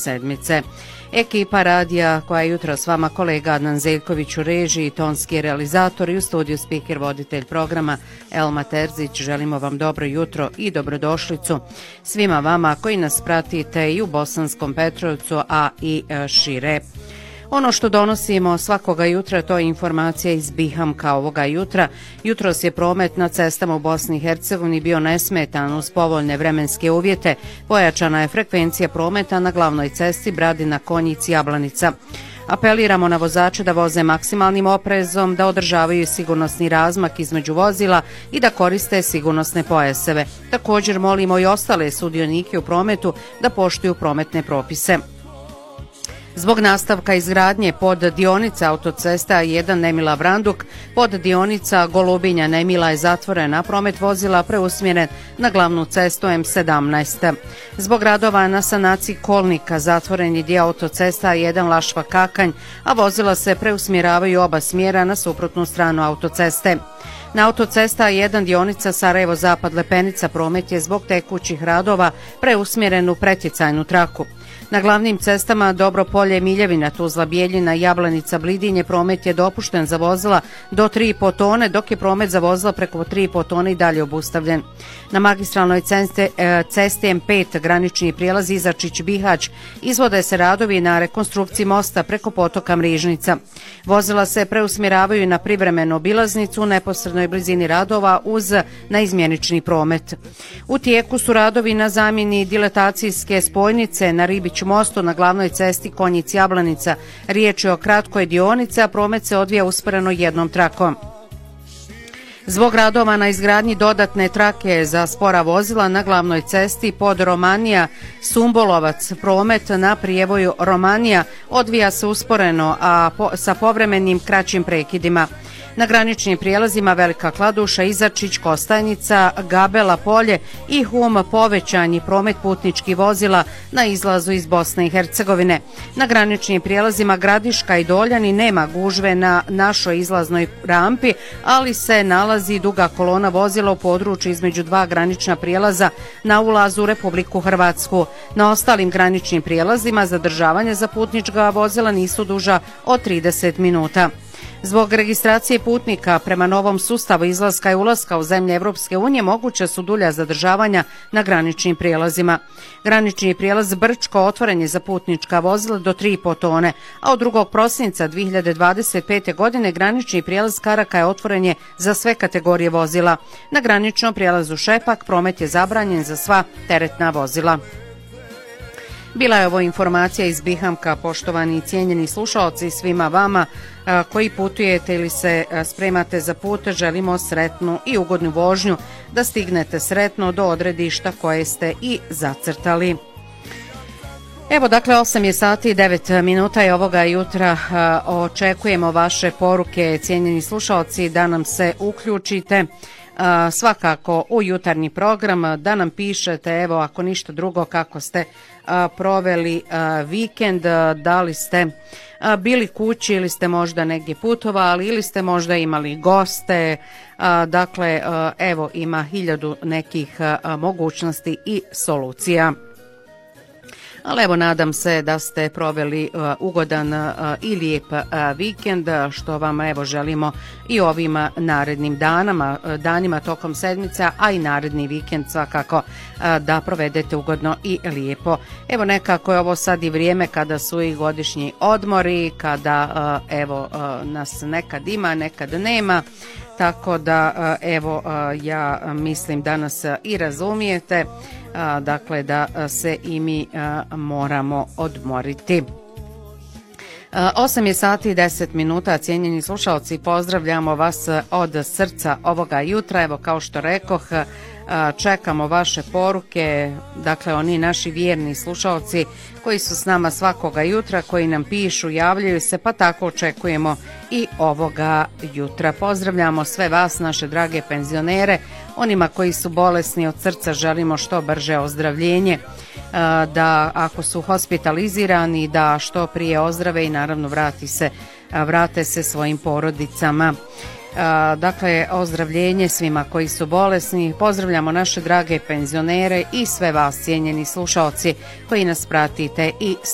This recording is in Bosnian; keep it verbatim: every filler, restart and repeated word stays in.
sedmice. Ekipa radija koja je jutro s vama, kolega Adnan Zeljković u režiji, tonski realizator i u studiju speaker voditelj programa Elma Terzić. Želimo vam dobro jutro i dobrodošlicu svima vama koji nas pratite i u Bosanskom Petrovcu, a i šire. Ono što donosimo svakoga jutra to je informacija iz Bihamka ovoga jutra. Jutros je promet na cestama u Bosni i Hercegovini bio nesmetan uz povoljne vremenske uvjete. Pojačana je frekvencija prometa na glavnoj cesti Bradina-Konjic-Jablanica. Apeliramo na vozače da voze maksimalnim oprezom, da održavaju sigurnosni razmak između vozila i da koriste sigurnosne pojaseve. Također molimo i ostale sudionike u prometu da poštuju prometne propise. Zbog nastavka izgradnje pod dionica autocesta jedan Nemila Vranduk, pod dionica Golubinja Nemila je zatvorena, promet vozila preusmjeren na glavnu cestu M sedamnaest. Zbog radova na sanaciji kolnika zatvoren je dio autocesta jedan Lašva Kakanj, a vozila se preusmjeravaju oba smjera na suprotnu stranu autoceste. Na autocesta jedan dionica Sarajevo-Zapad Lepenica promet je zbog tekućih radova preusmjeren u pretjecajnu traku. Na glavnim cestama Dobropolje, Miljevina, Tuzla, Bijeljina, Jablanica, Blidinje promet je dopušten za vozila do tri i po tone, dok je promet za vozila preko tri i po tone i dalje obustavljen. Na magistralnoj cesti, cesti M pet granični prijelaz Izačić-Bihać izvode se radovi na rekonstrukciji mosta preko potoka Mrižnica. Vozila se preusmjeravaju na privremenu obilaznicu u neposrednoj blizini radova uz naizmjenični promet. U tijeku su radovi na zamjeni diletacijske spojnice na Ribić mostu na glavnoj cesti Konjic-Jablanica. Riječ je o kratkoj dionici, a promet se odvija usporeno jednom trakom. Zbog radova na izgradnji dodatne trake za spora vozila na glavnoj cesti pod Romanija Sumbolovac promet na prijevoju Romanija odvija se usporeno, a po, sa povremenim kraćim prekidima. Na graničnim prijelazima Velika Kladuša, Izačić, Kostajnica, Gabela Polje i Hum povećan je promet putničkih vozila na izlazu iz Bosne i Hercegovine. Na graničnim prijelazima Gradiška i Doljani nema gužve na našoj izlaznoj rampi, ali se nalazi duga kolona vozila u području između dva granična prijelaza na ulazu u Republiku Hrvatsku. Na ostalim graničnim prijelazima zadržavanje za putnička vozila nisu duža od trideset minuta. Zbog registracije putnika prema novom sustavu izlaska i ulaska u zemlje Evropske unije moguće su dulja zadržavanja na graničnim prijelazima. Granični prijelaz Brčko otvoren je za putnička vozila do tri i po tone, a od drugog prosinca dvije hiljade dvadeset pete. godine granični prijelaz Karaka je otvoren je za sve kategorije vozila. Na graničnom prijelazu Šepak promet je zabranjen za sva teretna vozila. Bila je ovo informacija iz Bihamka, poštovani i cijenjeni slušalci, svima vama a, koji putujete ili se a, spremate za put, želimo sretnu i ugodnu vožnju, da stignete sretno do odredišta koje ste i zacrtali. Evo, dakle, osam je sati i devet minuta i ovoga jutra a, očekujemo vaše poruke, cijenjeni slušalci, da nam se uključite a, svakako u jutarnji program, da nam pišete, evo, ako ništa drugo, kako ste a, proveli a, vikend, a, da li ste a, bili kući ili ste možda negdje putovali ili ste možda imali goste, a, dakle, a, evo, ima hiljadu nekih a, mogućnosti i solucija. Ali evo, nadam se da ste proveli uh, ugodan uh, i lijep uh, vikend, što vam evo želimo i ovim narednim danama, uh, danima tokom sedmica, a i naredni vikend svakako uh, da provedete ugodno i lijepo. Evo, nekako je ovo sad i vrijeme kada su i godišnji odmori, kada uh, evo uh, nas nekad ima, nekad nema. Tako da, evo, ja mislim da nas i razumijete, dakle da se i mi moramo odmoriti. osam je sati i deset minuta, cijenjeni slušalci, pozdravljamo vas od srca ovoga jutra. Evo, kao što rekoh, čekamo vaše poruke, dakle oni naši vjerni slušalci koji su s nama svakoga jutra, koji nam pišu, javljaju se, pa tako očekujemo i ovoga jutra. Pozdravljamo sve vas, naše drage penzionere, onima koji su bolesni od srca želimo što brže ozdravljenje, da ako su hospitalizirani da što prije ozdrave i naravno vrati se, vrate se svojim porodicama. Dakle, ozdravljenje svima koji su bolesni. Pozdravljamo naše drage penzionere i sve vas, cijenjeni slušalci koji nas pratite i